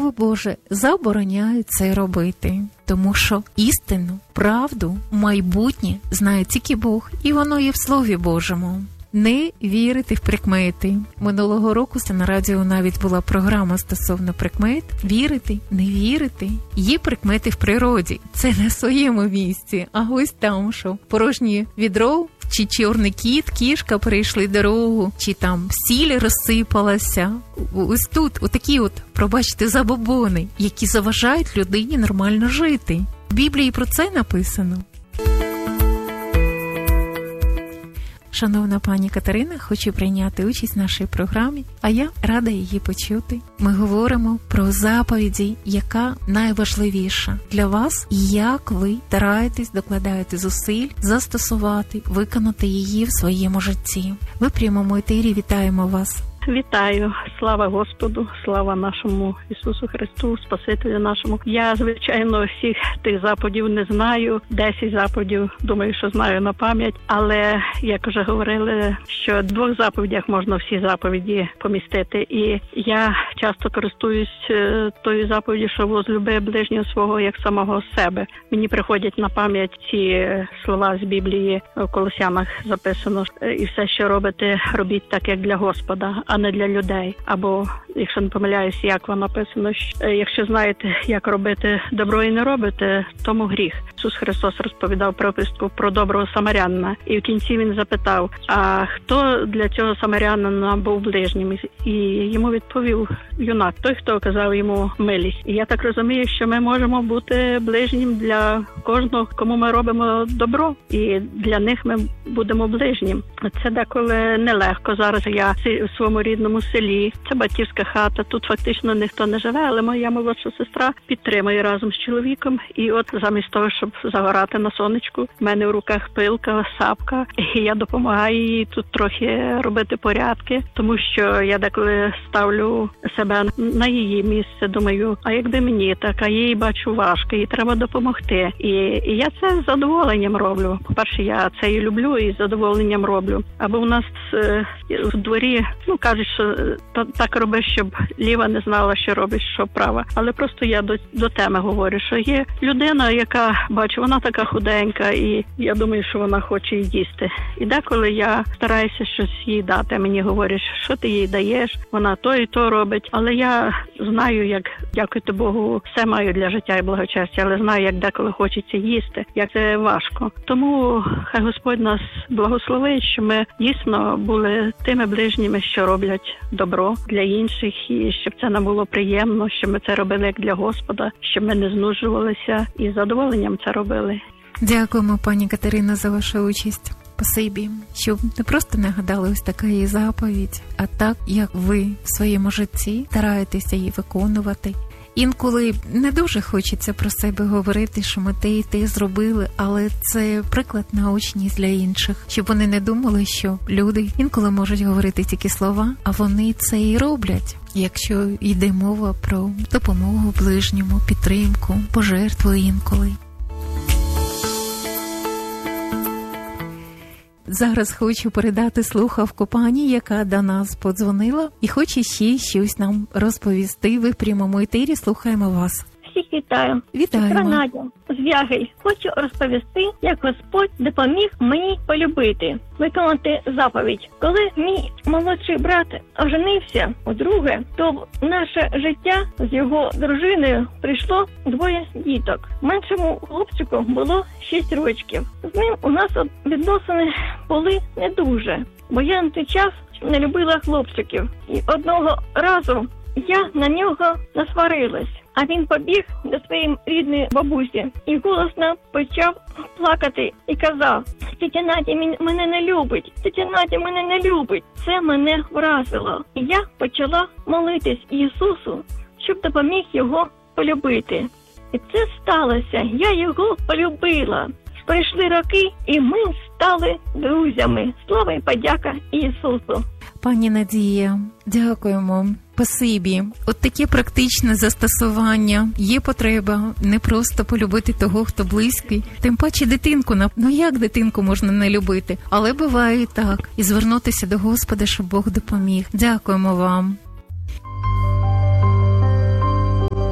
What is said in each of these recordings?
Слово Боже забороняє це робити, тому що істину, правду, майбутнє знає тільки Бог, і воно є в Слові Божому. Не вірити в прикмети. Минулого року на радіо навіть була програма стосовно прикмет. Вірити, не вірити. Є прикмети в природі. Це на своєму місці. А ось там, що порожнє відро, чи чорний кіт, кішка перейшли дорогу, чи там сіль розсипалася. Ось тут отакі пробачте, забобони, які заважають людині нормально жити. В Біблії про це написано. Шановна пані Катерина хоче прийняти участь в нашій програмі, а я рада її почути. Ми говоримо про заповіді, яка найважливіша для вас, і як ви стараєтесь, докладаєте зусиль застосувати, виконати її в своєму житті. Ви в прямому етері, вітаємо вас. Вітаю, слава Господу, слава нашому Ісусу Христу, Спасителю нашому. Я, звичайно, всіх тих заповідей не знаю, 10 заповідей, думаю, що знаю на пам'ять, але, як вже говорили, що в 2 заповідях можна всі заповіді помістити. І я часто користуюсь тою заповіддю, що возлюби ближнього свого як самого себе. Мені приходять на пам'ять ці слова з Біблії, в Колосянах записано, і все, що робите, робіть так, як для Господа, а не для людей. Або, якщо не помиляюсь, як воно написано, якщо знаєте, як робити добро і не робите, тому гріх. Ісус Христос розповідав приписку про доброго самарянина. І в кінці він запитав, а хто для цього самарянина був ближнім? І йому відповів юнак, той, хто оказав йому милість. І я так розумію, що ми можемо бути ближнім для кожного, кому ми робимо добро. І для них ми будемо ближнім. Це деколи нелегко. Зараз я в своєму рідному селі. Це батьківська хата. Тут фактично ніхто не живе, але моя молодша сестра підтримує разом з чоловіком. І от замість того, щоб загорати на сонечку, в мене в руках пилка, сапка. І я допомагаю їй тут трохи робити порядки, тому що я деколи ставлю себе на її місце. Думаю, а якби мені так, а їй бачу важко, їй треба допомогти. І я це з задоволенням роблю. По-перше, я це і люблю, і з задоволенням роблю. Або у нас в дворі, кажуть, що так роби, щоб ліва не знала, що робить, що права. Але просто я до теми говорю, що є людина, яка, бачу, вона така худенька, і я думаю, що вона хоче їсти. І деколи я стараюся щось їй дати. Мені говорять, що ти їй даєш, вона то і то робить. Але я знаю, як, дякувати Богу, все маю для життя і благочестя, але знаю, як деколи хочеться їсти, як це важко. Тому хай Господь нас благословить, що ми дійсно були тими ближніми, що роблять добро для інших, і щоб це нам було приємно, щоб ми це робили як для Господа, щоб ми не знужувалися і з задоволенням це робили. Дякуємо, пані Катерина, за вашу участь. Спасибі, що не просто нагадали ось така її заповідь, а так, як ви в своєму житті стараєтеся її виконувати. Інколи не дуже хочеться про себе говорити, що ми те і те зробили, але це приклад наочність для інших, щоб вони не думали, що люди інколи можуть говорити тільки слова, а вони це і роблять. Якщо йде мова про допомогу ближньому, підтримку, пожертву інколи. Зараз хочу передати слухавку пані, яка до нас подзвонила і хоче ще щось нам розповісти. Ви в прямому етері, слухаємо вас. Всіх вітаю. Вітаємо. Надя з Вягель. Хочу розповісти, як Господь допоміг мені полюбити, виконати заповідь. Коли мій молодший брат оженився удруге, то в наше життя з його дружиною прийшло 2 діток. Меншому хлопчику було 6 років. З ним у нас відносини були не дуже, бо я на той час не любила хлопчиків. І одного разу я на нього насварилась. А він побіг до своєї рідної бабусі і голосно почав плакати і казав: «Тетя Надя мене не любить, тетя Надя мене не любить». Це мене вразило. І я почала молитись Ісусу, щоб допоміг його полюбити. І це сталося. Я його полюбила. Пройшли роки, і ми стали друзями. Слава і подяка Ісусу. Пані Надія, дякуємо. Спасибі. От таке практичне застосування. Є потреба не просто полюбити того, хто близький. Тим паче дитинку. Як дитинку можна не любити? Але буває і так. І звернутися до Господа, щоб Бог допоміг. Дякуємо вам.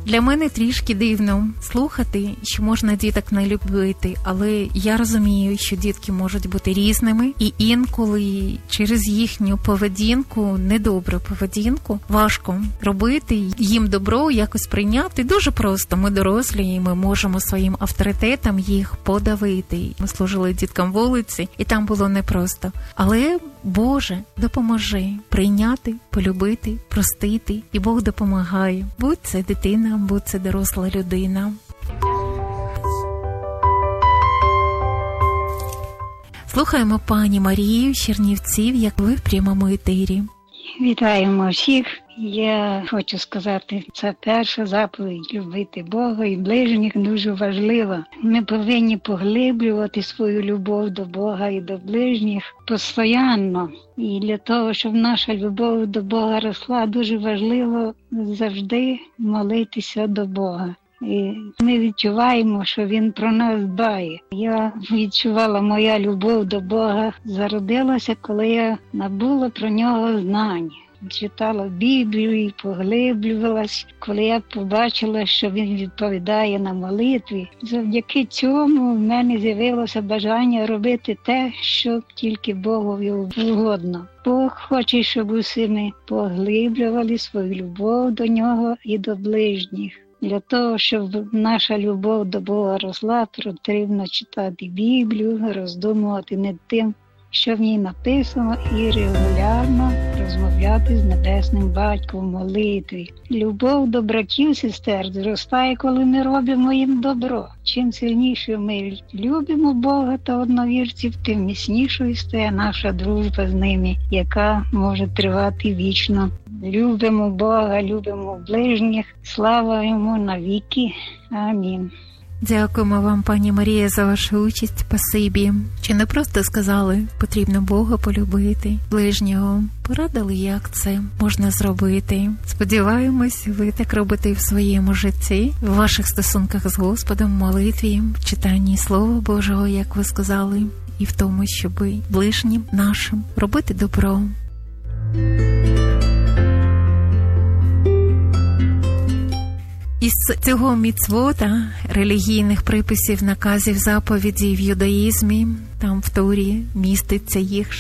Для мене трішки дивно слухати, що можна діток не любити, але я розумію, що дітки можуть бути різними, і інколи через їхню поведінку, недобру поведінку, важко робити їм добро, якось прийняти. Дуже просто. Ми дорослі, і ми можемо своїм авторитетом їх подавити. Ми служили діткам вулиці, і там було непросто. Але Боже, допоможи прийняти, полюбити, простити, і Бог допомагає. Будь це дитина, будь це доросла людина. Слухаємо пані Марію з Чернівців, як ви в прямому етері. Вітаємо всіх. Я хочу сказати, це перша заповідь – любити Бога і ближніх дуже важлива. Ми повинні поглиблювати свою любов до Бога і до ближніх постійно. І для того, щоб наша любов до Бога росла, дуже важливо завжди молитися до Бога. І ми відчуваємо, що Він про нас дбає. Я відчувала, моя любов до Бога зародилася, коли я набула про Нього знань. Читала Біблію і поглиблювалась, коли я побачила, що Він відповідає на молитві. Завдяки цьому в мене з'явилося бажання робити те, що тільки Богові угодно. Бог хоче, щоб усі ми поглиблювали свою любов до Нього і до ближніх. Для того, щоб наша любов до Бога росла, потрібно читати Біблію, роздумувати над тим, що в ній написано, і регулярно розмовляти з Небесним Батьком в молитві. Любов до братів, сестер зростає, коли ми робимо їм добро. Чим сильніше ми любимо Бога та одновірців, тим міцнішою стає наша дружба з ними, яка може тривати вічно. Любимо Бога, любимо ближніх. Слава Йому навіки. Амінь. Дякуємо вам, пані Марія, за вашу участь. Спасибі. Чи не просто сказали, потрібно Бога полюбити, ближнього. Порадили, як це можна зробити. Сподіваємось, ви так робите в своєму житті, в ваших стосунках з Господом, в молитві, в читанні Слова Божого, як ви сказали, і в тому, щоб ближнім нашим робити добро. Із цього міцвота, релігійних приписів, наказів, заповідей в юдаїзмі, там в Торі міститься їх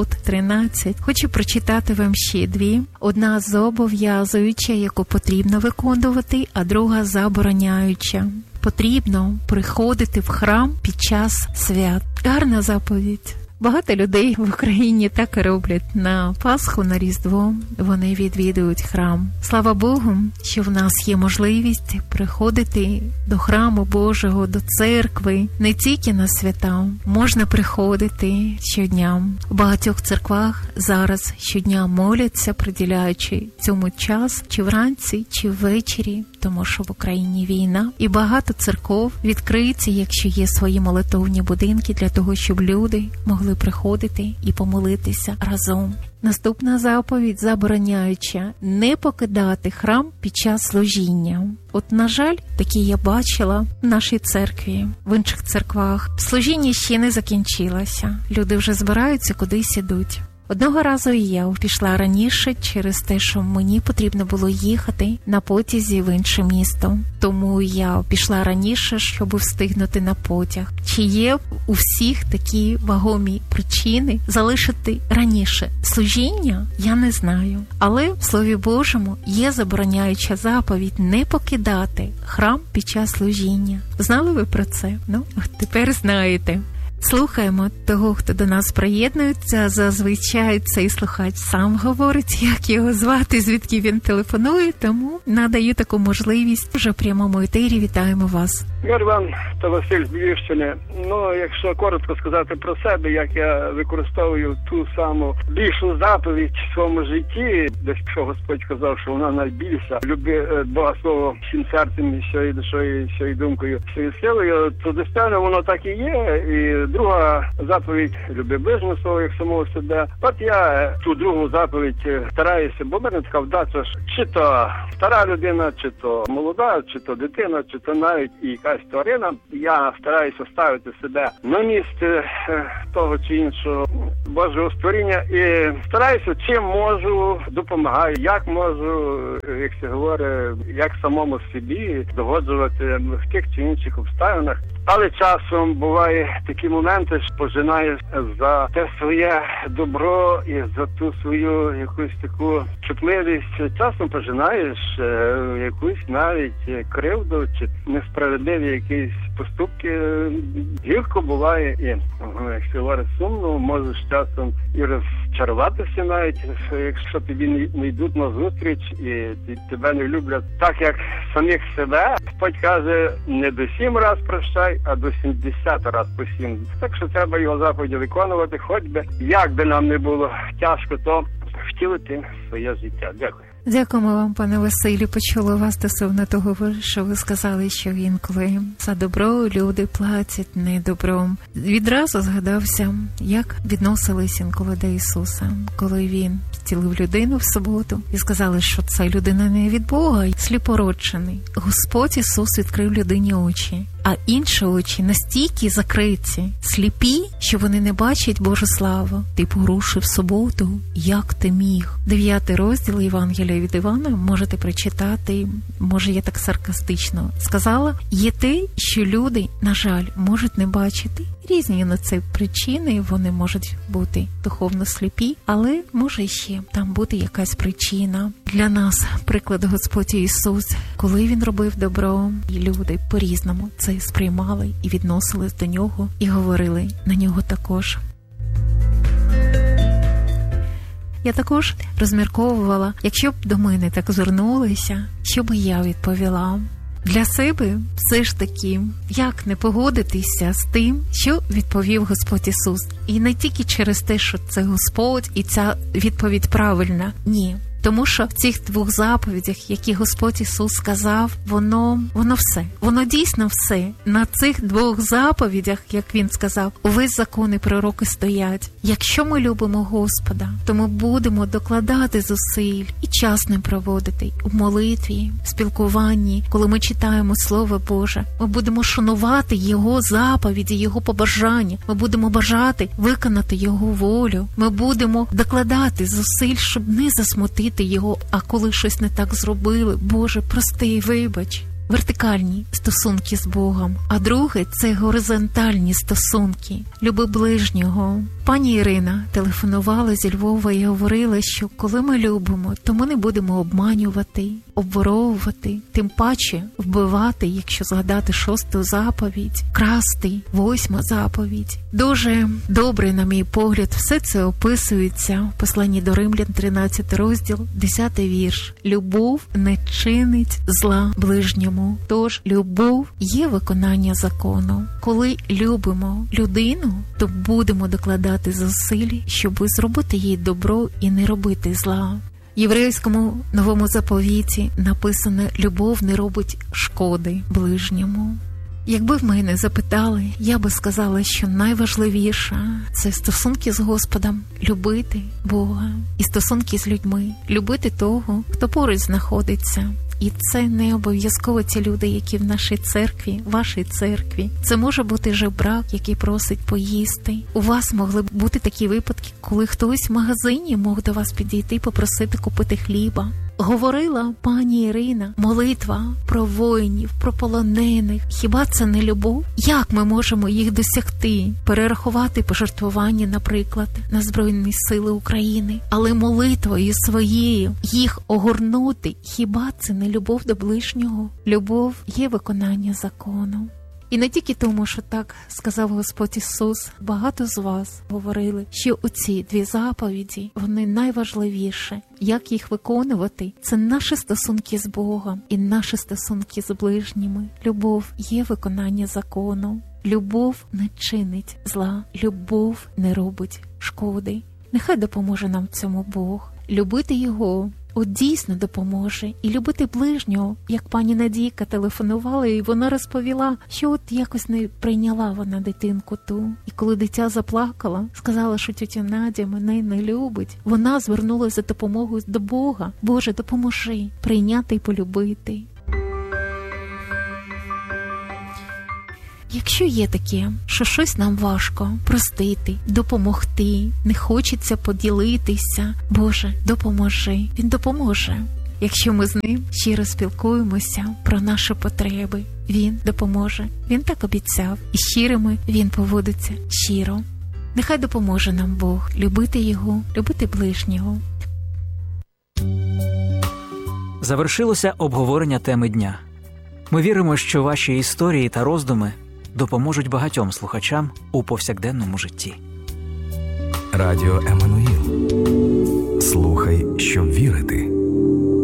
613. Хочу прочитати вам ще дві. Одна зобов'язуюча, яку потрібно виконувати, а друга забороняюча. Потрібно приходити в храм під час свят. Гарна заповідь. Багато людей в Україні так і роблять. На Пасху, на Різдво вони відвідують храм. Слава Богу, що в нас є можливість приходити до храму Божого, до церкви, не тільки на свята. Можна приходити щодня. У багатьох церквах зараз щодня моляться, приділяючи цьому час, чи вранці, чи ввечері, тому що в Україні війна. І багато церков відкриються, якщо є свої молитовні будинки, для того, щоб люди могли приходити і помолитися разом. Наступна заповідь забороняюча не покидати храм під час служіння. От, на жаль, такі я бачила в нашій церкві, в інших церквах. Служіння ще не закінчилося. Люди вже збираються, кудись ідуть. Одного разу і я пішла раніше через те, що мені потрібно було їхати на потязі в інше місто. Тому я пішла раніше, щоб встигнути на потяг. Чи є у всіх такі вагомі причини залишити раніше служіння? Я не знаю. Але в Слові Божому є забороняюча заповідь не покидати храм під час служіння. Знали ви про це? Ну, тепер знаєте. Слухаємо того, хто до нас приєднується. Зазвичай цей слухач сам говорить, як його звати, звідки він телефонує, тому надаю таку можливість. Вже в прямому етері вітаємо вас. Мир вам, та Василь з Львівщини. Ну, якщо коротко сказати про себе, як я використовую ту саму більшу заповідь в своєму житті, десь що Господь сказав, що вона найбільша, люби Бога свого всім серцем, і всією душою, всією думкою, всією силою, то достатньо воно так і є. І друга заповідь – люби ближнього свого, як самого себе. От я ту другу заповідь стараюся, бо в мене така вдача, чи то стара людина, чи то молода, чи то дитина, чи то навіть і якась тварина. Я стараюся ставити себе на місце того чи іншого Божого створіння і стараюся, чим можу, допомагаю, як можу, як се говорить, як самому собі догоджувати в тих чи інших обставинах. Але часом буває такі моменти, що пожинаєш за те своє добро і за ту свою якусь таку чутливість. Часом пожинаєш якусь навіть кривду чи несправедливі якісь поступки. Гірко буває і, якщо говорить сумно, можеш часом і розчаруватися навіть, якщо тобі не йдуть на зустріч і тебе не люблять так, як самих себе. Господь каже, не до 7 раз прощай, а до 70 раз по 7. Так що треба його заповіді виконувати, хоч би, як би нам не було тяжко, то втілити своє життя. Дякую. Дякуємо вам, пане Василю. Почула вас стосовно того, що ви сказали, що інколи за добро люди платять не добром. Відразу згадався, як відносились інколи до Ісуса, коли Він зцілив людину в суботу і сказали, що це людина не від Бога, сліпороджений. Господь Ісус відкрив людині очі, а інші очі настільки закриті, сліпі, що вони не бачать Божу славу. Ти порушив суботу, як ти міг? 9 розділ Євангелія від Івана можете прочитати, може я так саркастично сказала. Є те, що люди, на жаль, можуть не бачити. Різні на це причини, вони можуть бути духовно сліпі, але може ще там бути якась причина. Для нас приклад Господь Ісус, коли Він робив добро, і люди по-різному це сприймали і відносились до Нього, і говорили на Нього також. Я також розмірковувала, якщо б до мене так звернулися, що би я відповіла. Для себе все ж таки, як не погодитися з тим, що відповів Господь Ісус. І не тільки через те, що це Господь, і ця відповідь правильна. Ні. Тому що в цих 2 заповідях, які Господь Ісус сказав, воно все. Воно дійсно все. На цих 2 заповідях, як Він сказав, увесь закон і пророки стоять. Якщо ми любимо Господа, то ми будемо докладати зусиль і час не проводити у молитві, в спілкуванні, коли ми читаємо Слово Боже. Ми будемо шанувати Його заповіді, Його побажання. Ми будемо бажати виконати Його волю. Ми будемо докладати зусиль, щоб не засмутити Його, а коли щось не так зробили, Боже, прости, вибач. Вертикальні стосунки з Богом. А друге – це горизонтальні стосунки. Люби ближнього. Пані Ірина телефонувала зі Львова і говорила, що коли ми любимо, то ми не будемо обманювати, обворовувати, тим паче вбивати, якщо згадати 6-ту заповідь, красти, 8-ма заповідь. Дуже добре, на мій погляд, все це описується в посланні до Римлян, 13 розділ, 10 вірш. Любов не чинить зла ближньому. Тож любов є виконання закону. Коли любимо людину, то будемо докладати зусиль, щоб зробити їй добро і не робити зла. В єврейському новому заповіті написано «Любов не робить шкоди ближньому». Якби в мене запитали, я би сказала, що найважливіше – це стосунки з Господом, любити Бога і стосунки з людьми, любити того, хто поруч знаходиться. І це не обов'язково ті люди, які в нашій церкві, вашій церкві. Це може бути жебрак, який просить поїсти. У вас могли б бути такі випадки, коли хтось в магазині мог до вас підійти і попросити купити хліба. Говорила пані Ірина, молитва про воїнів, про полонених. Хіба це не любов? Як ми можемо їх досягти? Перерахувати пожертвування, наприклад, на Збройні Сили України. Але молитвою своєю їх огорнути. Хіба це не любов до ближнього? Любов є виконання закону. І не тільки тому, що так сказав Господь Ісус, багато з вас говорили, що оці 2 заповіді, вони найважливіші. Як їх виконувати? Це наші стосунки з Богом і наші стосунки з ближніми. Любов є виконання закону. Любов не чинить зла. Любов не робить шкоди. Нехай допоможе нам в цьому Бог. Любити Його от дійсно допоможе. І любити ближнього, як пані Надійка телефонувала, і вона розповіла, що от якось не прийняла вона дитинку ту. І коли дитя заплакала, сказала, що тітя Надя мене не любить, вона звернулася за допомогою до Бога. Боже, допоможи прийняти і полюбити. Якщо є таке, що щось нам важко простити, допомогти, не хочеться поділитися, Боже, допоможи. Він допоможе. Якщо ми з ним щиро спілкуємося про наші потреби, він допоможе. Він так обіцяв. І щирими він поводиться щиро. Нехай допоможе нам Бог любити його, любити ближнього. Завершилося обговорення теми дня. Ми віримо, що ваші історії та роздуми допоможуть багатьом слухачам у повсякденному житті. Радіо Еммануїл. Слухай, щоб вірити.